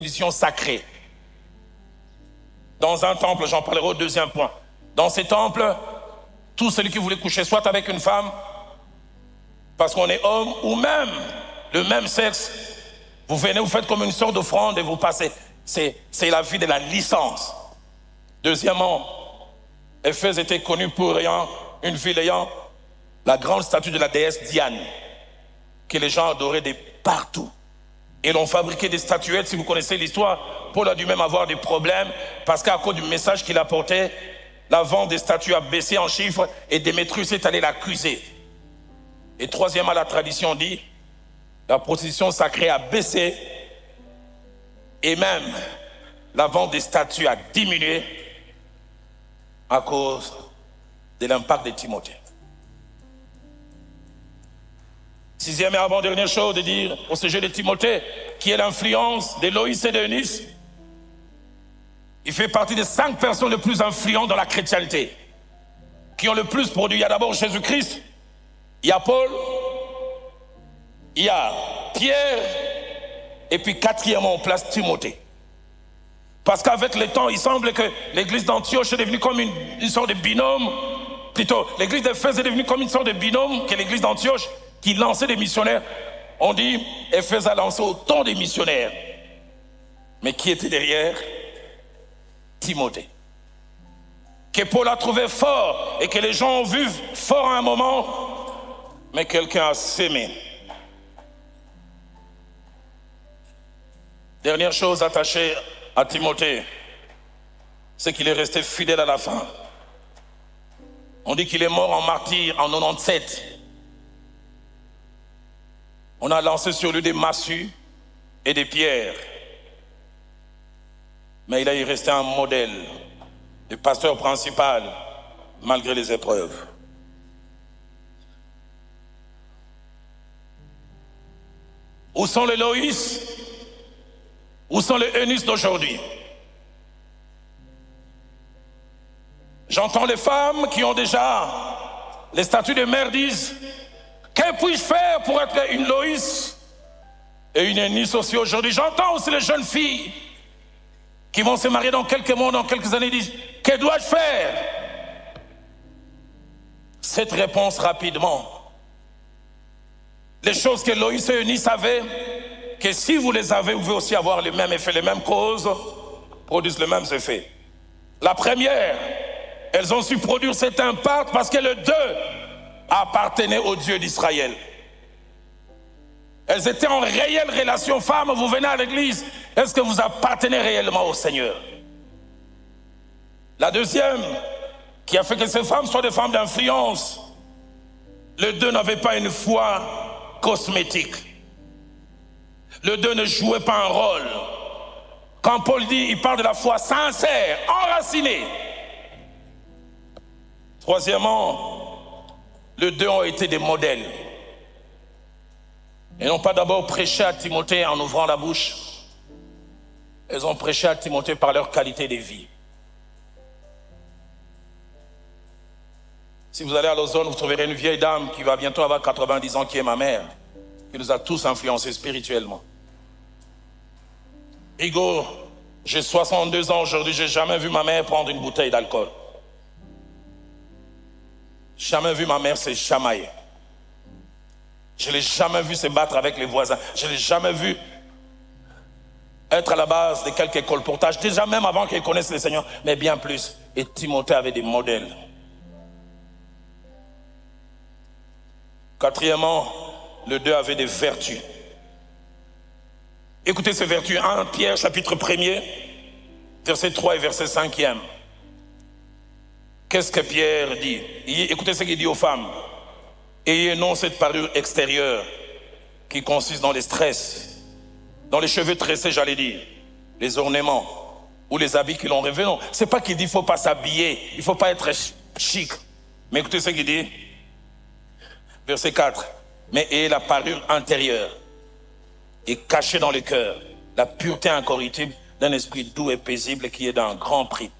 position sacrée. Dans un temple, j'en parlerai au deuxième point. Dans ces temples, tout celui qui voulait coucher soit avec une femme, parce qu'on est homme, ou même le même sexe, vous venez, vous faites comme une sorte d'offrande et vous passez. C'est la vie de la licence. Deuxièmement, Éphèse était connue pour une ville ayant la grande statue de la déesse Diane, que les gens adoraient de partout. Et l'ont fabriqué des statuettes. Si vous connaissez l'histoire, Paul a dû même avoir des problèmes parce qu'à cause du message qu'il apportait, la vente des statues a baissé en chiffres et Démétrius est allé l'accuser. Et troisièmement, la tradition dit, la prostitution sacrée a baissé et même la vente des statues a diminué à cause de l'impact de Timothée. Sixième et avant-dernière chose de dire au sujet de Timothée, qui est l'influence de Loïs et d'Eunice. Il fait partie des 5 personnes les plus influentes dans la chrétienté, qui ont le plus produit. Il y a d'abord Jésus-Christ, il y a Paul, il y a Pierre, et puis quatrièmement on place Timothée. Parce qu'avec le temps, il semble que l'église d'Antioche est devenue comme une sorte de binôme, plutôt l'église d'Éphèse est devenue comme une sorte de binôme que l'église d'Antioche, qui lançait des missionnaires. On dit, Éphèse a lancé autant de missionnaires. Mais qui était derrière? Timothée. Que Paul a trouvé fort et que les gens ont vu fort à un moment, mais quelqu'un a sémé. Dernière chose attachée à Timothée, c'est qu'il est resté fidèle à la fin. On dit qu'il est mort en martyr en 97. On a lancé sur lui des massues et des pierres. Mais il est resté un modèle de pasteur principal malgré les épreuves. Où sont les Loïs? Où sont les Eunice d'aujourd'hui? J'entends les femmes qui ont déjà les statuts de mère disent: que puis-je faire pour être une Loïs et une Eunice aussi aujourd'hui? J'entends aussi les jeunes filles qui vont se marier dans quelques mois, dans quelques années, disent: que dois-je faire? Cette réponse rapidement. Les choses que Loïs et Eunice avaient, que si vous les avez, vous pouvez aussi avoir les mêmes effets, les mêmes causes, produisent les mêmes effets. La première, elles ont su produire cet impact parce que les deux appartenaient au Dieu d'Israël. Elles étaient en réelle relation. Femmes, vous venez à l'église, est-ce que vous appartenez réellement au Seigneur? La deuxième, qui a fait que ces femmes soient des femmes d'influence, les deux n'avaient pas une foi cosmétique. Les deux ne jouaient pas un rôle. Quand Paul dit, il parle de la foi sincère, enracinée. Troisièmement, les deux ont été des modèles. Ils n'ont pas d'abord prêché à Timothée en ouvrant la bouche. Ils ont prêché à Timothée par leur qualité de vie. Si vous allez à Lausanne, vous trouverez une vieille dame qui va bientôt avoir 90 ans, qui est ma mère, qui nous a tous influencés spirituellement. Hugo, j'ai 62 ans aujourd'hui, j'ai jamais vu ma mère prendre une bouteille d'alcool. Jamais vu ma mère se chamailler. Je ne l'ai jamais vu se battre avec les voisins. Je ne l'ai jamais vu être à la base de quelque colportage, déjà même avant qu'elle connaisse le Seigneur, mais bien plus. Et Timothée avait des modèles. Quatrièmement, les deux avaient des vertus. Écoutez ces vertus. 1 Pierre, chapitre 1er, verset 3 et verset 5e. Qu'est-ce que Pierre dit? Écoutez ce qu'il dit aux femmes. Ayez non cette parure extérieure qui consiste dans les stress, dans les cheveux tressés, j'allais dire, les ornements ou les habits qui l'ont rêvé. Non, c'est pas qu'il dit qu'il ne faut pas s'habiller, il ne faut pas être chic. Mais écoutez ce qu'il dit. Verset 4. Mais ayez la parure intérieure et cachée dans le cœur la pureté incorruptible d'un esprit doux et paisible qui est d'un grand prix.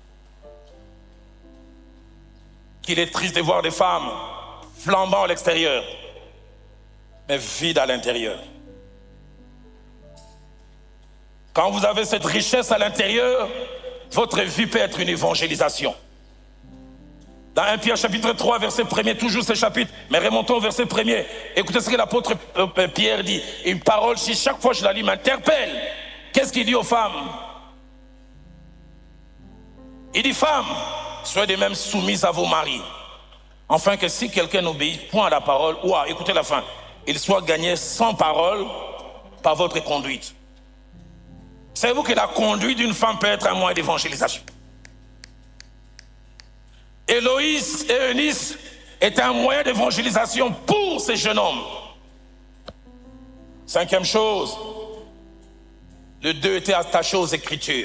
Qu'il est triste de voir des femmes flambant à l'extérieur, mais vides à l'intérieur. Quand vous avez cette richesse à l'intérieur, votre vie peut être une évangélisation. Dans 1 Pierre chapitre 3, verset 1er, toujours ce chapitre, mais remontons au verset 1er. Écoutez ce que l'apôtre Pierre dit. Une parole, si chaque fois je la lis, m'interpelle. Qu'est-ce qu'il dit aux femmes? Il dit, femmes, soyez de même soumises à vos maris. Afin que si quelqu'un n'obéit point à la parole, ou à, écoutez la fin, il soit gagné sans parole par votre conduite. Savez-vous que la conduite d'une femme peut être un moyen d'évangélisation? Héloïse et Eunice étaient un moyen d'évangélisation pour ces jeunes hommes. Cinquième chose, les deux étaient attachés aux Écritures.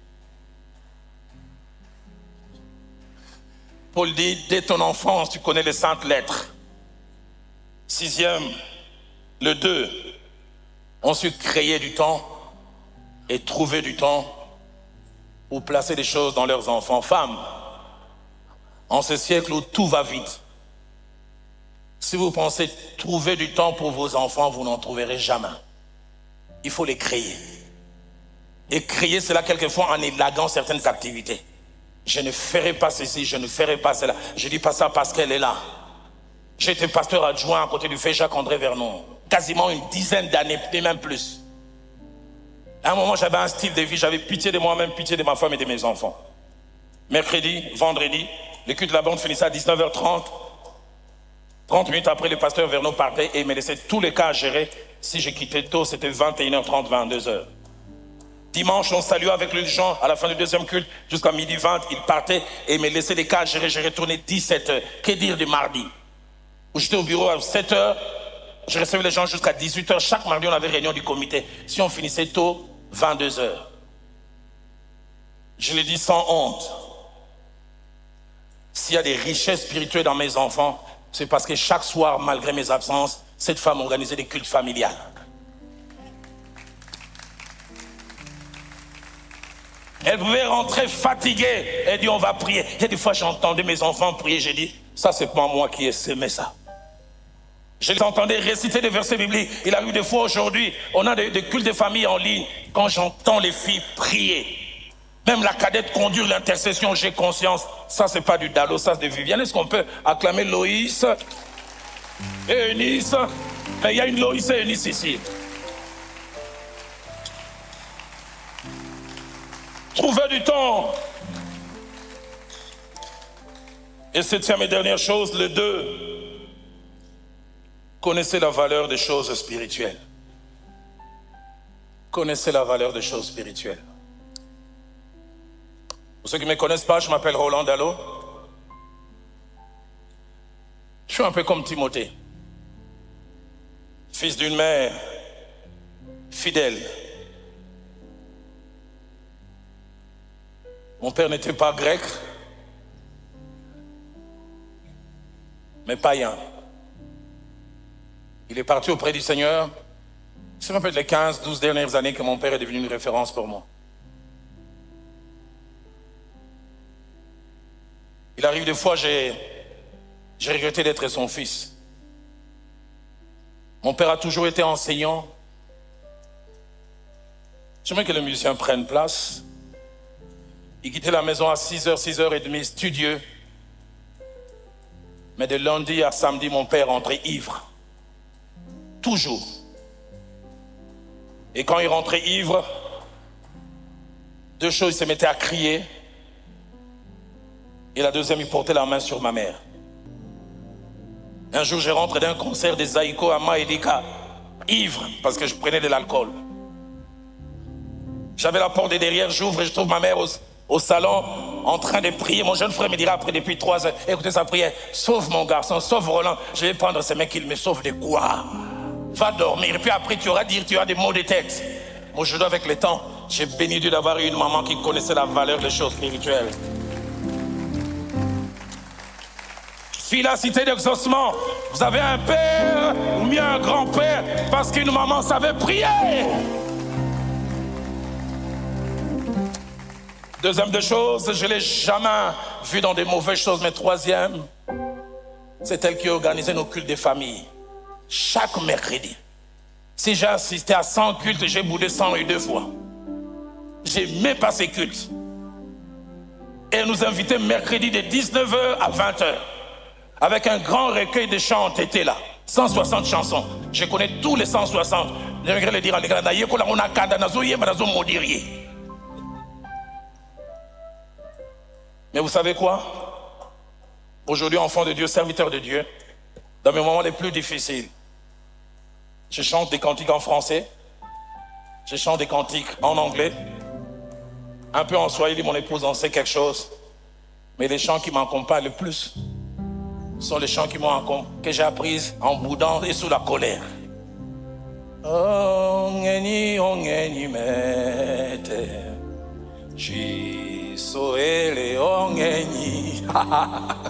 Paul dit, dès ton enfance, tu connais les saintes lettres. Sixième, les deux ont su créer du temps et trouver du temps pour placer des choses dans leurs enfants. Femmes, en ce siècle où tout va vite, si vous pensez trouver du temps pour vos enfants, vous n'en trouverez jamais. Il faut les créer. Et créer cela quelquefois en élaguant certaines activités. Je ne ferai pas ceci, je ne ferai pas cela. Je ne dis pas ça parce qu'elle est là. J'étais pasteur adjoint à côté du fait Jacques-André Vernon. Quasiment une dizaine d'années, et même plus. À un moment, j'avais un style de vie, j'avais pitié de moi-même, pitié de ma femme et de mes enfants. Mercredi, vendredi, le culte de la bande finissait à 19h30. 30 minutes après, le pasteur Vernon partait et me laissait tous les cas à gérer. Si je quittais tôt, c'était 21h30, 22h. Dimanche, on saluait avec les gens à la fin du deuxième culte, jusqu'à midi 20, il partait et me laissait les cas à gérer. Je retournais 17h. Que dire de mardi? Où j'étais au bureau à 7h, je recevais les gens jusqu'à 18h. Chaque mardi, on avait réunion du comité. Si on finissait tôt, 22h. Je le dis sans honte. S'il y a des richesses spirituelles dans mes enfants, c'est parce que chaque soir, malgré mes absences, cette femme organisait des cultes familiales. Elle pouvait rentrer fatiguée. Elle dit, on va prier. Et des fois, j'entendais mes enfants prier. J'ai dit, ça, c'est pas moi qui ai semé ça. Je les entendais réciter des versets bibliques. Il a eu des fois aujourd'hui, on a des cultes de famille en ligne. Quand j'entends les filles prier, même la cadette conduire l'intercession, j'ai conscience. Ça, c'est pas du Dalo, ça, c'est de Viviane. Est-ce qu'on peut acclamer Loïs et Eunice? Mais il y a une Loïs et Eunice ici. Trouvez du temps. Et septième et dernière chose, les deux connaissez la valeur des choses spirituelles. Connaissez la valeur des choses spirituelles. Pour ceux qui ne me connaissent pas, je m'appelle Roland Dalo. Je suis un peu comme Timothée. Fils d'une mère fidèle. Mon père n'était pas grec, mais païen. Il est parti auprès du Seigneur. C'est peut-être les 15-12 dernières années que mon père est devenu une référence pour moi. Il arrive des fois, j'ai regretté d'être son fils. Mon père a toujours été enseignant. J'aimerais que les musiciens prennent place. Il quittait la maison à 6h, 6h30, studieux. Mais de lundi à samedi, mon père rentrait ivre. Toujours. Et quand il rentrait ivre, deux choses, il se mettait à crier. Et la deuxième, il portait la main sur ma mère. Un jour, je rentre d'un concert des Zaïko à Maïlika, ivre, parce que je prenais de l'alcool. J'avais la porte de derrière, j'ouvre et je trouve ma mère au salon, en train de prier. Mon jeune frère me dira après, depuis 3 heures, écoutez sa prière, sauve mon garçon, sauve Roland. Je vais prendre ces mecs, il me sauve de quoi? Va dormir. Et puis après, tu auras des mots de tête. Moi, je dois avec le temps. J'ai béni Dieu d'avoir eu une maman qui connaissait la valeur des choses spirituelles. Fille la cité d'exaucement, vous avez un père ou mieux un grand-père parce qu'une maman savait prier. Deuxième des choses, je ne l'ai jamais vu dans des mauvaises choses, mais troisième, c'est elle qui organisait nos cultes de famille. Chaque mercredi. Si j'ai assisté à 100 cultes, j'ai boudé 102 fois. J'aimais pas ces cultes. Et elle nous invitait mercredi de 19h à 20h. Avec un grand recueil de chants entêtés là. 160 chansons. Je connais tous les 160. J'aimerais le dire à l'église. Mais vous savez quoi? Aujourd'hui, enfant de Dieu, serviteur de Dieu, dans mes moments les plus difficiles, je chante des cantiques en français, je chante des cantiques en anglais, un peu en swahili, mon épouse en sait quelque chose, mais les chants qui m'accompagnent le plus sont les chants que j'ai appris en boudant et sous la colère. Ongeni, ongeni, mete. Jisoele ongeni.